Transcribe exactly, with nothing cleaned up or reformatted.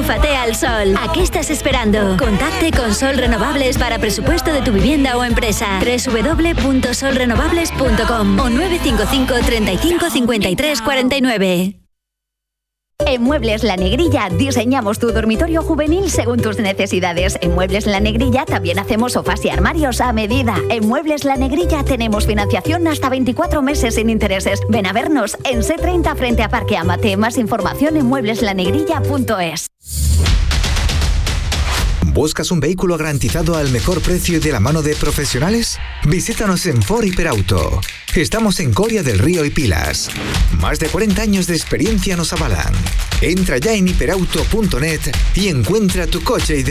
Enchúfate al sol. ¿A qué estás esperando? Contacte con Sol Renovables para presupuesto de tu vivienda o empresa. doble u doble u doble u punto sol renovables punto com o nueve cinco cinco, treinta y cinco, cincuenta y tres, cuarenta y nueve. En Muebles La Negrilla diseñamos tu dormitorio juvenil según tus necesidades. En Muebles La Negrilla también hacemos sofás y armarios a medida. En Muebles La Negrilla tenemos financiación hasta veinticuatro meses sin intereses. Ven a vernos en C treinta frente a Parque Amate. Más información en muebles la negrilla punto es. ¿Buscas un vehículo garantizado al mejor precio y de la mano de profesionales? Visítanos en Ford Hiperauto. Estamos en Coria del Río y Pilas. Más de cuarenta años de experiencia nos avalan. Entra ya en hiperauto punto net y encuentra tu coche ideal.